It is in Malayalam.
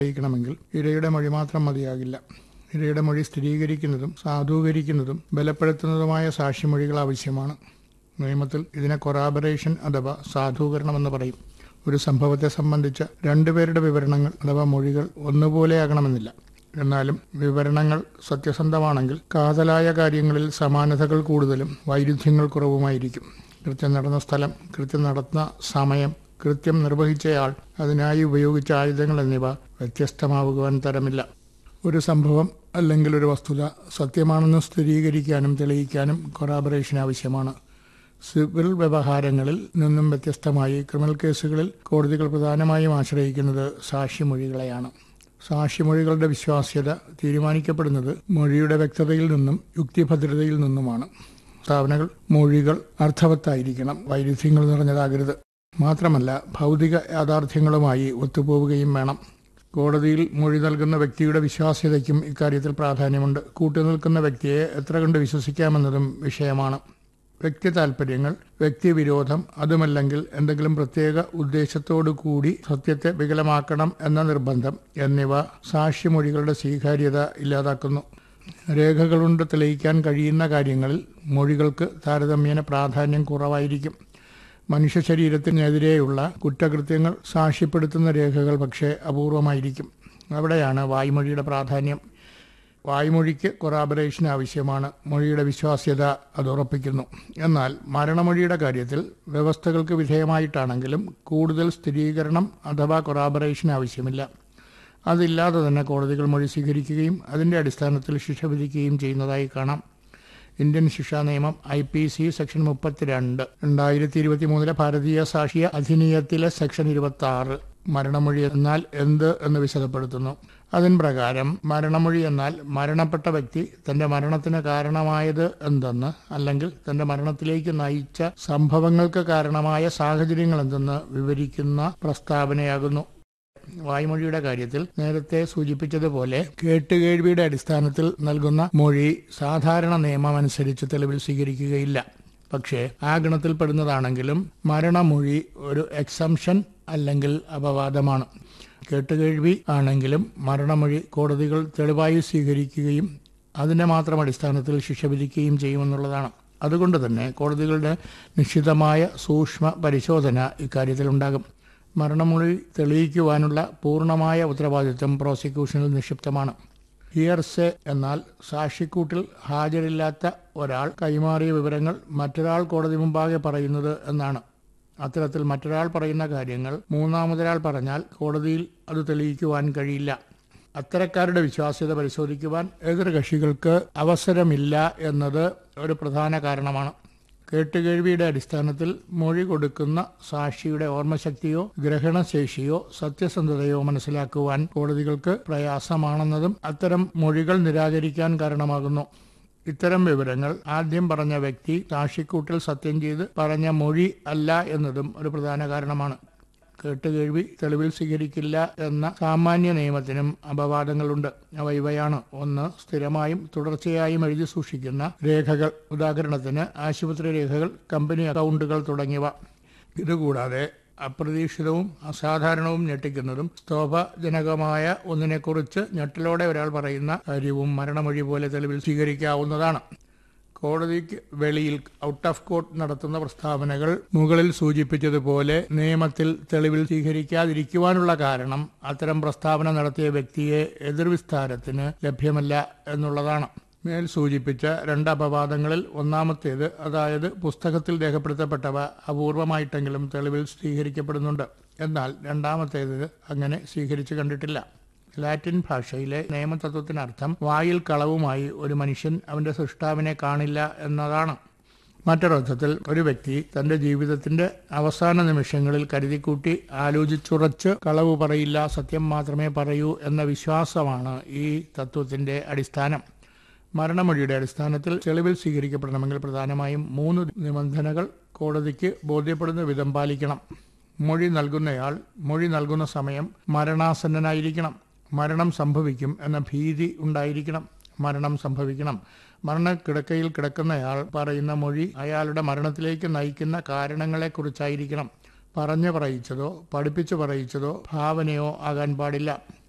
ണെങ്കിലും ഇരയുടെ മൊഴി മാത്രം മതിയാകില്ല. ഇരയുടെ മൊഴി സ്ഥിരീകരിക്കുന്നതും സാധൂകരിക്കുന്നതും ബലപ്പെടുത്തുന്നതുമായ സാക്ഷിമൊഴികൾ ആവശ്യമാണ്. നിയമത്തിൽ ഇതിനെ കൊറാബറേഷൻ അഥവാ സാധൂകരണമെന്ന് പറയും. ഒരു സംഭവത്തെ സംബന്ധിച്ച രണ്ടുപേരുടെ വിവരണങ്ങൾ അഥവാ മൊഴികൾ ഒന്നുപോലെയാകണമെന്നില്ല. എന്നാലും വിവരണങ്ങൾ സത്യസന്ധമാണെങ്കിൽ കാതലായ കാര്യങ്ങളിൽ സമാനതകൾ കൂടുതലും വൈരുദ്ധ്യങ്ങൾ കുറവുമായിരിക്കും. കൃത്യം നടന്ന സ്ഥലം, കൃത്യം നടന്ന സമയം, കൃത്യം നിർവഹിച്ചയാൾ, അതിനായി ഉപയോഗിച്ച ആയുധങ്ങൾ എന്നിവ വ്യത്യസ്തമാവുവാൻ തരമില്ല. ഒരു സംഭവം അല്ലെങ്കിൽ ഒരു വസ്തുത സത്യമാണെന്ന് സ്ഥിരീകരിക്കാനും തെളിയിക്കാനും കൊറാബറേഷൻ ആവശ്യമാണ്. സിവിൽ വ്യവഹാരങ്ങളിൽ നിന്നും വ്യത്യസ്തമായി ക്രിമിനൽ കേസുകളിൽ കോടതികൾ പ്രധാനമായും ആശ്രയിക്കുന്നത് സാക്ഷിമൊഴികളെയാണ്. സാക്ഷിമൊഴികളുടെ വിശ്വാസ്യത തീരുമാനിക്കപ്പെടുന്നത് മൊഴിയുടെ വ്യക്തതയിൽ നിന്നും യുക്തിഭദ്രതയിൽ നിന്നുമാണ്. പ്രസ്താവനകൾ, മൊഴികൾ അർത്ഥവത്തായിരിക്കണം, വൈരുദ്ധ്യങ്ങൾ നിറഞ്ഞതാകരുത്. മാത്രമല്ല ഭൗതിക യാഥാർത്ഥ്യങ്ങളുമായി ഒത്തുപോവുകയും വേണം. കോടതിയിൽ മൊഴി നൽകുന്ന വ്യക്തിയുടെ വിശ്വാസ്യതയ്ക്കും ഇക്കാര്യത്തിൽ പ്രാധാന്യമുണ്ട്. കൂട്ടുനിൽക്കുന്ന വ്യക്തിയെ എത്ര കണ്ട് വിശ്വസിക്കാമെന്നതും വിഷയമാണ്. വ്യക്തി താൽപര്യങ്ങൾ, വ്യക്തിവിരോധം, അതുമല്ലെങ്കിൽ എന്തെങ്കിലും പ്രത്യേക ഉദ്ദേശത്തോടു കൂടി സത്യത്തെ വികലമാക്കണം എന്ന നിർബന്ധം എന്നിവ സാക്ഷിമൊഴികളുടെ സ്വീകാര്യത ഇല്ലാതാക്കുന്നു. രേഖകളുണ്ട് തെളിയിക്കാൻ കഴിയുന്ന കാര്യങ്ങളിൽ മൊഴികൾക്ക് താരതമ്യേന പ്രാധാന്യം കുറവായിരിക്കും. മനുഷ്യ ശരീരത്തിനെതിരെയുള്ള കുറ്റകൃത്യങ്ങൾ സാക്ഷ്യപ്പെടുത്തുന്ന രേഖകൾ പക്ഷേ അപൂർവമായിരിക്കും. അവിടെയാണ് വായ്മൊഴിയുടെ പ്രാധാന്യം. വായ്മൊഴിക്ക് കൊറാബറേഷൻ ആവശ്യമാണ്. മൊഴിയുടെ വിശ്വാസ്യത അത് ഉറപ്പിക്കുന്നു. എന്നാൽ മരണമൊഴിയുടെ കാര്യത്തിൽ വ്യവസ്ഥകൾക്ക് വിധേയമായിട്ടാണെങ്കിലും കൂടുതൽ സ്ഥിരീകരണം അഥവാ കൊറാബറേഷൻ ആവശ്യമില്ല. അതില്ലാതെ തന്നെ കോടതികൾ മൊഴി സ്വീകരിക്കുകയും അതിൻ്റെ അടിസ്ഥാനത്തിൽ ശിക്ഷ വിധിക്കുകയും ചെയ്യുന്നതായി കാണാം. ഇന്ത്യൻ ശിക്ഷാ നിയമം IPC സെക്ഷൻ 32, 2023 ഭാരതീയ സാക്ഷ്യ അധിനിയത്തിലെ സെക്ഷൻ 26 മരണമൊഴി എന്നാൽ എന്ത് എന്ന് വിശദപ്പെടുത്തുന്നു. അതിൻ പ്രകാരം മരണമൊഴി എന്നാൽ മരണപ്പെട്ട വ്യക്തി തന്റെ മരണത്തിന് കാരണമായത് എന്തെന്ന്, അല്ലെങ്കിൽ തന്റെ മരണത്തിലേക്ക് നയിച്ച സംഭവങ്ങൾക്ക് കാരണമായ സാഹചര്യങ്ങൾ എന്തെന്ന് വിവരിക്കുന്ന പ്രസ്താവനയാകുന്നു. വായ്മൊഴിയുടെ കാര്യത്തിൽ നേരത്തെ സൂചിപ്പിച്ചതുപോലെ കേട്ടുകേഴ്വിയുടെ അടിസ്ഥാനത്തിൽ നൽകുന്ന മൊഴി സാധാരണ നിയമം അനുസരിച്ച് തെളിവിൽ സ്വീകരിക്കുകയില്ല. പക്ഷേ ആ ഗണത്തിൽപ്പെടുന്നതാണെങ്കിലും മരണമൊഴി ഒരു എക്സംഷൻ അല്ലെങ്കിൽ അപവാദമാണ്. കേട്ടുകേഴ്വി ആണെങ്കിലും മരണമൊഴി കോടതികൾ തെളിവായി സ്വീകരിക്കുകയും അതിന്റെ മാത്രം അടിസ്ഥാനത്തിൽ ശിക്ഷ വിധിക്കുകയും ചെയ്യുമെന്നുള്ളതാണ്. അതുകൊണ്ട് തന്നെ കോടതികളുടെ നിശ്ചിതമായ സൂക്ഷ്മ പരിശോധന ഇക്കാര്യത്തിലുണ്ടാകും. മരണമൊഴി തെളിയിക്കുവാനുള്ള പൂർണ്ണമായ ഉത്തരവാദിത്വം പ്രോസിക്യൂഷനിൽ നിക്ഷിപ്തമാണ്. ഹിയർസെ എന്നാൽ സാക്ഷിക്കൂട്ടിൽ ഹാജരില്ലാത്ത ഒരാൾ കൈമാറിയ വിവരങ്ങൾ മറ്റൊരാൾ കോടതി മുമ്പാകെ പറയുന്നത് എന്നാണ്. അത്തരത്തിൽ മറ്റൊരാൾ പറയുന്ന കാര്യങ്ങൾ മൂന്നാമതൊരാൾ പറഞ്ഞാൽ കോടതിയിൽ അത് തെളിയിക്കുവാൻ കഴിയില്ല. അത്തരക്കാരുടെ വിശ്വാസ്യത പരിശോധിക്കുവാൻ എതിർകക്ഷികൾക്ക് അവസരമില്ല എന്നത് ഒരു പ്രധാന കാരണമാണ്. കേട്ടുകേഴ്വിയുടെ അടിസ്ഥാനത്തിൽ മൊഴി കൊടുക്കുന്ന സാക്ഷിയുടെ ഓർമ്മശക്തിയോ ഗ്രഹണശേഷിയോ സത്യസന്ധതയോ മനസ്സിലാക്കുവാൻ കോടതികൾക്ക് പ്രയാസമാണെന്നതും അത്തരം മൊഴികൾ നിരാകരിക്കാൻ കാരണമാകുന്നു. ഇത്തരം വിവരങ്ങൾ ആദ്യം പറഞ്ഞ വ്യക്തി സാക്ഷിക്കൂട്ടിൽ സത്യം ചെയ്ത് പറഞ്ഞ മൊഴി അല്ല എന്നതും ഒരു പ്രധാന കാരണമാണ്. കേട്ടുകേഴ്വി തെളിവിൽ സ്വീകരിക്കില്ല എന്ന സാമാന്യ നിയമത്തിനും അപവാദങ്ങളുണ്ട്. അവ ഇവയാണ്: 1. സ്ഥിരമായും തുടർച്ചയായും എഴുതി സൂക്ഷിക്കുന്ന രേഖകൾ, ഉദാഹരണത്തിന് ആശുപത്രി രേഖകൾ, കമ്പനി അക്കൗണ്ടുകൾ തുടങ്ങിയവ. ഇതുകൂടാതെ അപ്രതീക്ഷിതവും അസാധാരണവും ഞെട്ടിക്കുന്നതും സ്തോഭജനകമായ ഒന്നിനെക്കുറിച്ച് ഞെട്ടലോടെ ഒരാൾ പറയുന്ന കാര്യവും മരണമൊഴി പോലെ തെളിവിൽ സ്വീകരിക്കാവുന്നതാണ്. കോടതിക്ക് വെളിയിൽ ഔട്ട് ഓഫ് കോർട്ട് നടത്തുന്ന പ്രസ്താവനകൾ മുകളിൽ സൂചിപ്പിച്ചതുപോലെ നിയമത്തിൽ തെളിവിൽ സ്വീകരിക്കാതിരിക്കുവാനുള്ള കാരണം അത്തരം പ്രസ്താവന നടത്തിയ വ്യക്തിയെ എതിർവിസ്താരത്തിന് ലഭ്യമല്ല എന്നുള്ളതാണ്. മേൽ സൂചിപ്പിച്ച 2 അപവാദങ്ങളിൽ ഒന്നാമത്തേത്, അതായത് പുസ്തകത്തിൽ രേഖപ്പെടുത്തപ്പെട്ടവ അപൂർവമായിട്ടെങ്കിലും തെളിവിൽ സ്വീകരിക്കപ്പെടുന്നുണ്ട്. എന്നാൽ രണ്ടാമത്തേത് അങ്ങനെ സ്വീകരിച്ചു കണ്ടിട്ടില്ല. ലാറ്റിൻ ഭാഷയിലെ നിയമതത്വത്തിനർത്ഥം വായിൽ കളവുമായി ഒരു മനുഷ്യൻ അവന്റെ സൃഷ്ടാവിനെ കാണില്ല എന്നതാണ്. മറ്റൊരർത്ഥത്തിൽ ഒരു വ്യക്തി തന്റെ ജീവിതത്തിന്റെ അവസാന നിമിഷങ്ങളിൽ കരുതിക്കൂട്ടി ആലോചിച്ചുറച്ച് കളവ് പറയില്ല, സത്യം മാത്രമേ പറയൂ എന്ന വിശ്വാസമാണ് ഈ തത്വത്തിന്റെ അടിസ്ഥാനം. മരണമൊഴിയുടെ അടിസ്ഥാനത്തിൽ തെളിവിൽ സ്വീകരിക്കപ്പെടണമെങ്കിൽ പ്രധാനമായും 3 നിബന്ധനകൾ കോടതിക്ക് ബോധ്യപ്പെടുന്ന വിധം പാലിക്കണം. മൊഴി നൽകുന്നയാൾ മൊഴി നൽകുന്ന സമയം മരണാസന്നനായിരിക്കണം. മരണം സംഭവിക്കും എന്ന ഭീതി ഉണ്ടായിരിക്കണം. മരണം സംഭവിക്കണം. മരണക്കിടക്കയിൽ കിടക്കുന്നയാൾ പറയുന്ന മൊഴി അയാളുടെ മരണത്തിലേക്ക് നയിക്കുന്ന കാരണങ്ങളെക്കുറിച്ചായിരിക്കണം. പറഞ്ഞു പറയിച്ചതോ പഠിപ്പിച്ചു പറയിച്ചതോ ഭാവനയോ ആകാൻ പാടില്ല.